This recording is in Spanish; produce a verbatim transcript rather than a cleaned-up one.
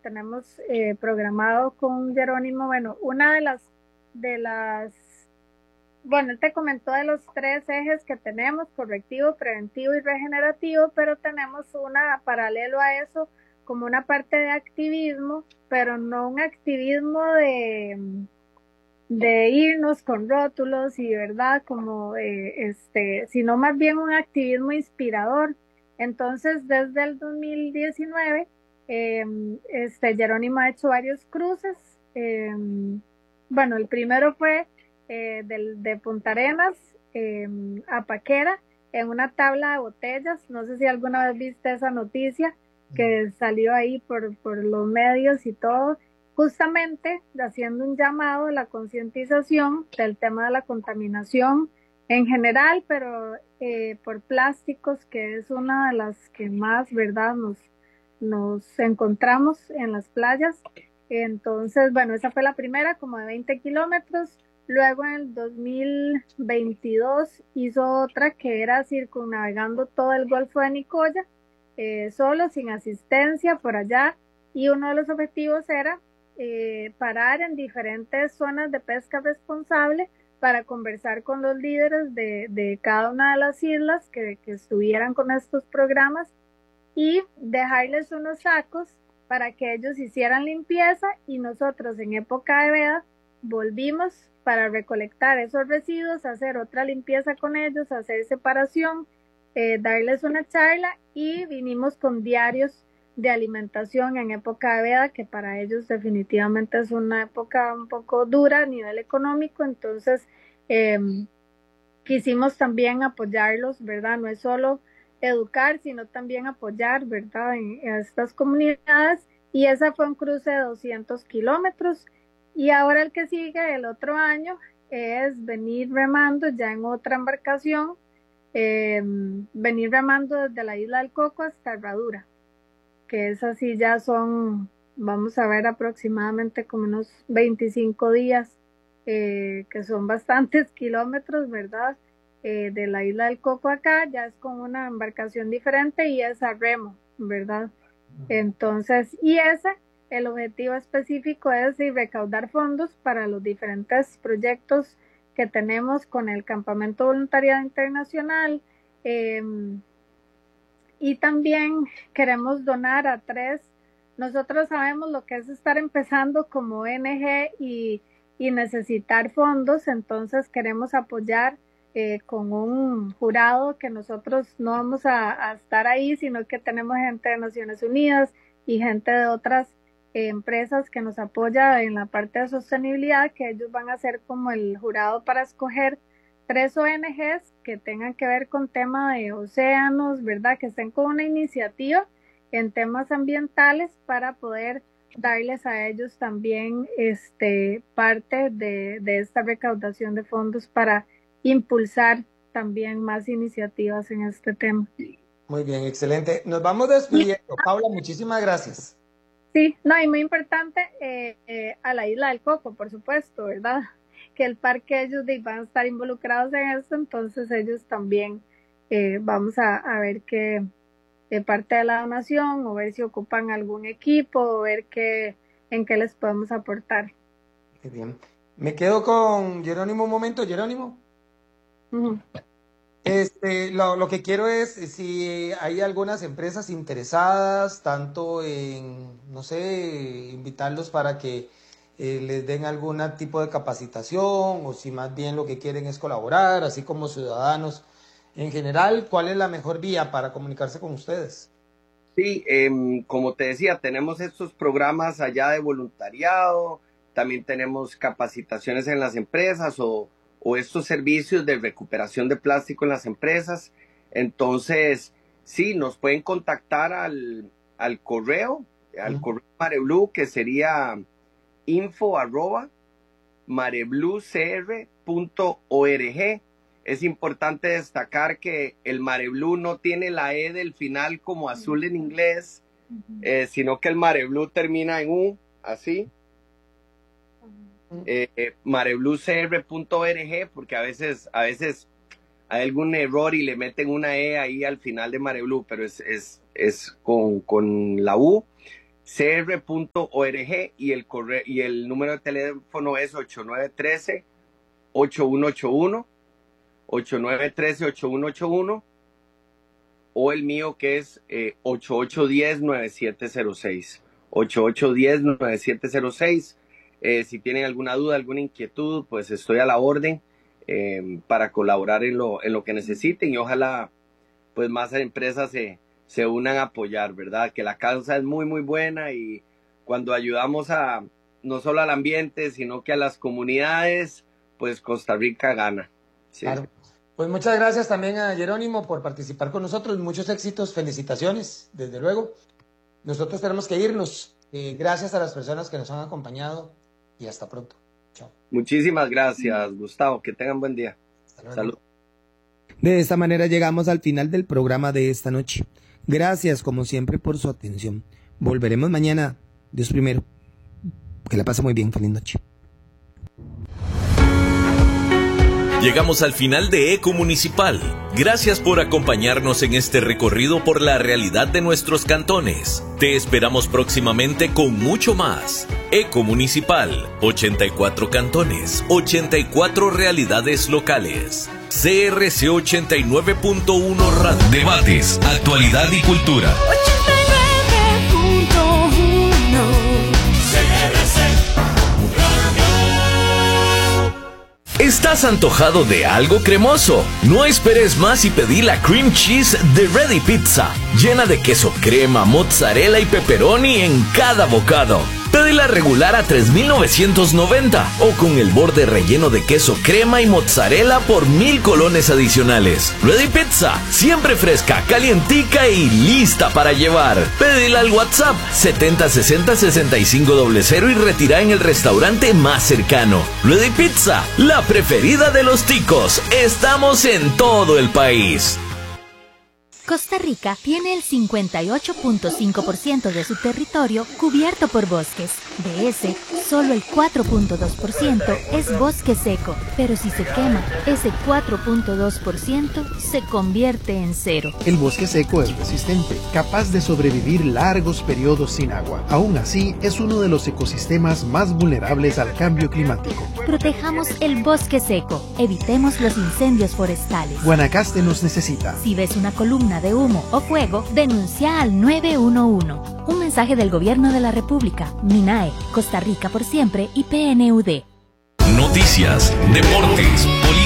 tenemos eh, programado con Jerónimo. Bueno, una de las, de las, bueno, él te comentó de los tres ejes que tenemos, correctivo, preventivo y regenerativo, pero tenemos una paralelo a eso, como una parte de activismo, pero no un activismo de, de irnos con rótulos y verdad, como eh, este, sino más bien un activismo inspirador. Entonces, desde el dos mil diecinueve, eh, este, Jerónimo ha hecho varios cruces. Eh, bueno, el primero fue eh, del, de Punta Arenas eh, a Paquera en una tabla de botellas. No sé si alguna vez viste esa noticia que salió ahí por, por los medios y todo, justamente haciendo un llamado a la concientización del tema de la contaminación en general, pero eh, por plásticos, que es una de las que más, ¿verdad?, nos, nos encontramos en las playas. Entonces, bueno, esa fue la primera, como de veinte kilómetros. Luego en el dos mil veintidós hizo otra que era circunnavegando todo el Golfo de Nicoya, eh, solo, sin asistencia por allá, y uno de los objetivos era eh, parar en diferentes zonas de pesca responsable para conversar con los líderes de, de cada una de las islas que, que estuvieran con estos programas y dejarles unos sacos para que ellos hicieran limpieza, y nosotros en época de veda volvimos para recolectar esos residuos, hacer otra limpieza con ellos, hacer separación, eh, darles una charla, y vinimos con diarios de alimentación en época de veda, que para ellos definitivamente es una época un poco dura a nivel económico. Entonces eh, quisimos también apoyarlos, ¿verdad? No es solo educar, sino también apoyar, ¿verdad?, en, en estas comunidades, y esa fue un cruce de doscientos kilómetros. Y ahora el que sigue el otro año es venir remando ya en otra embarcación, eh, venir remando desde la isla del Coco hasta Herradura, que es así, ya son, vamos a ver, aproximadamente como unos veinticinco días, eh, que son bastantes kilómetros, ¿verdad? Eh, de la isla del Coco acá, ya es con una embarcación diferente y es a remo, ¿verdad? Entonces, y ese, el objetivo específico es sí, recaudar fondos para los diferentes proyectos que tenemos con el Campamento Voluntariado Internacional, eh, y también queremos donar a tres. Nosotros sabemos lo que es estar empezando como O N G y, y necesitar fondos, entonces queremos apoyar eh, con un jurado que nosotros no vamos a, a estar ahí, sino que tenemos gente de Naciones Unidas y gente de otras eh, empresas que nos apoya en la parte de sostenibilidad, que ellos van a ser como el jurado para escoger tres O N Ges que tengan que ver con tema de océanos, ¿verdad? Que estén con una iniciativa en temas ambientales para poder darles a ellos también este, parte de, de esta recaudación de fondos para impulsar también más iniciativas en este tema. Muy bien, excelente. Nos vamos despidiendo. Paula, muchísimas gracias. Sí, no, y muy importante eh, eh, a la isla del Coco, por supuesto, ¿verdad? Que el parque ellos van a estar involucrados en esto, entonces ellos también eh, vamos a, a ver qué eh, parte de la donación, o ver si ocupan algún equipo, o ver qué, en qué les podemos aportar. Qué bien. Me quedo con Jerónimo un momento. Jerónimo. Uh-huh. Este, lo, lo que quiero es si hay algunas empresas interesadas, tanto en, no sé, invitarlos para que eh, les den algún tipo de capacitación, o si más bien lo que quieren es colaborar, así como ciudadanos en general. ¿Cuál es la mejor vía para comunicarse con ustedes? Sí, eh, como te decía, tenemos estos programas allá de voluntariado, también tenemos capacitaciones en las empresas, o o estos servicios de recuperación de plástico en las empresas. Entonces, sí, nos pueden contactar al, al correo, al correo Mareblue, que sería info arroba mareblucr punto org. Es importante destacar que el Mareblue no tiene la E del final como azul en inglés, eh, sino que el Mareblue termina en U, así. Eh, eh, mareblucr punto org, porque a veces, a veces hay algún error y le meten una E ahí al final de Mareblue, pero es, es, es con, con la U. c r punto org y el correo y el número de teléfono es ocho nueve uno tres, ocho uno ocho uno, ocho nueve uno tres, ocho uno ocho uno, o el mío que es eh, ocho ocho uno cero, nueve siete cero seis, ocho ocho uno cero, nueve siete cero seis. Eh, si tienen alguna duda, alguna inquietud, pues estoy a la orden eh, para colaborar en lo, en lo que necesiten, y ojalá pues más empresas se, se unan a apoyar, ¿verdad? Que la causa es muy, muy buena, y cuando ayudamos a no solo al ambiente, sino que a las comunidades, pues Costa Rica gana. ¿Sí? Claro. Pues muchas gracias también a Jerónimo por participar con nosotros. Muchos éxitos, felicitaciones, desde luego. Nosotros tenemos que irnos. Eh, gracias a las personas que nos han acompañado y hasta pronto. Chao. Muchísimas gracias, Gustavo. Que tengan buen día. Salud. De esta manera llegamos al final del programa de esta noche. Gracias, como siempre, por su atención. Volveremos mañana. Dios primero. Que la pase muy bien. Feliz noche. Llegamos al final de Eco Municipal. Gracias por acompañarnos en este recorrido por la realidad de nuestros cantones. Te esperamos próximamente con mucho más. Eco Municipal, ochenta y cuatro cantones, ochenta y cuatro realidades locales. C R C ochenta y nueve punto uno Radio. Debates, actualidad y cultura. ochenta y nueve punto uno C R C Radio. ¿Estás antojado de algo cremoso? No esperes más y pedí la Cream Cheese de Ready Pizza, llena de queso crema, mozzarella y pepperoni en cada bocado. Pedila regular a tres mil novecientos noventa o con el borde relleno de queso crema y mozzarella por mil colones adicionales. Ready Pizza, siempre fresca, calientica y lista para llevar. Pedila al WhatsApp setenta sesenta sesenta y cinco cero cero y retira en el restaurante más cercano. Ready Pizza, la preferida de los ticos. Estamos en todo el país. Costa Rica tiene el cincuenta y ocho punto cinco por ciento de su territorio cubierto por bosques. De ese, solo el cuatro punto dos por ciento es bosque seco, pero si se quema, ese cuatro punto dos por ciento se convierte en cero. El bosque seco es resistente, capaz de sobrevivir largos periodos sin agua. Aún así, es uno de los ecosistemas más vulnerables al cambio climático. Protejamos el bosque seco, evitemos los incendios forestales. Guanacaste nos necesita. Si ves una columna de humo o fuego, denuncia al nueve uno uno. Un mensaje del Gobierno de la República, MINAE, Costa Rica por siempre y P N U D. Noticias, deportes, política.